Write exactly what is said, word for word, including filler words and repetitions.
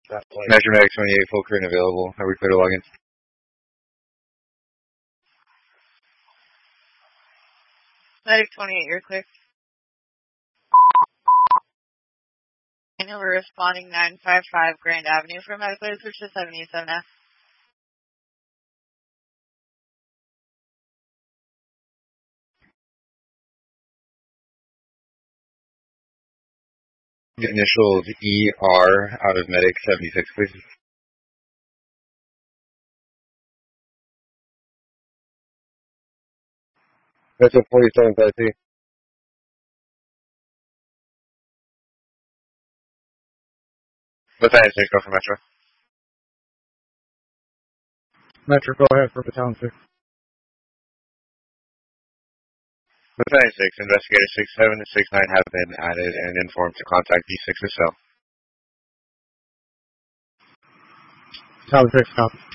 Measure Medic twenty-eight, full current available. Are we clear to log in? Medic twenty-eight, you're clear. I know we're responding nine five five Grand Avenue for medical research to seventy-seven F. Initials E R out of Medic seventy-six, please. That's a forty-seven thirty. Battalion six, go for Metro. Metro, go ahead for Battalion six. Battalion six, Investigator six seven and six nine have been added and informed to contact B six as well. Battalion six, copy.